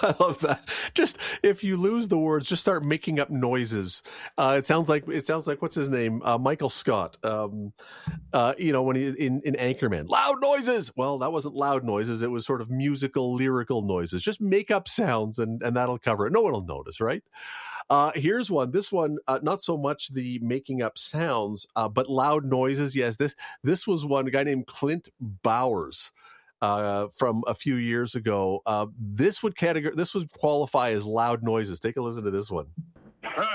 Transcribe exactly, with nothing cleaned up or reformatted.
I love that. Just if you lose the words, just start making up noises. Uh, it sounds like it sounds like what's his name, uh, Michael Scott. Um, uh, you know, when he in in Anchorman, loud noises. Well, that wasn't loud noises. It was sort of musical, lyrical noises. Just make up sounds, and and that'll cover it. No one will notice, right? Uh, here's one. This one, uh, not so much the making up sounds, uh, but loud noises. Yes, this this was one a guy named Clint Bowers. Uh, from a few years ago, uh, this would categor- this would qualify as loud noises. Take a listen to this one.